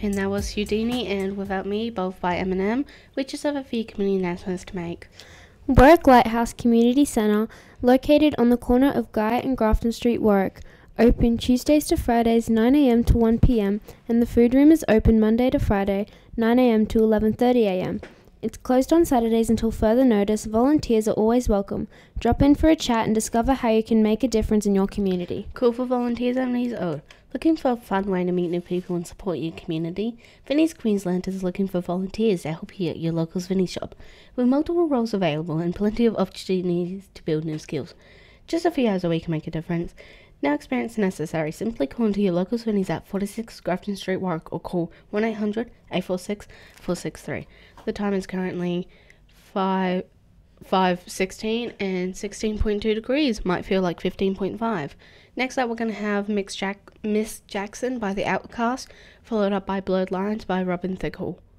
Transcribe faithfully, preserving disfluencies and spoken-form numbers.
And that was Houdini and Without Me, both by Eminem. We just have a few community announcements to make. Warwick Lighthouse Community Centre, located on the corner of Guy and Grafton Street, Warwick. Open Tuesdays to Fridays nine a m to one p m and the food room is open Monday to Friday nine a m to eleven thirty a m. It's closed on Saturdays until further notice. Volunteers are always welcome. Drop in for a chat and discover how you can make a difference in your community. Call for volunteers only. Oh, looking for a fun way to meet new people and support your community? Vinnie's Queensland is looking for volunteers to help you at your local Vinnie shop. With multiple roles available and plenty of opportunities to build new skills. Just a few hours a week can make a difference. No experience necessary. Simply call into your local Vinnie's at forty-six Grafton Street, Warwick, or call one eight hundred, eight four six, four six three. The time is currently five sixteen and sixteen point two degrees. Might feel like fifteen point five. Next up, we're going to have Miss, Jack- Miss Jackson by The Outcast, followed up by Blurred Lines by Robin Thicke.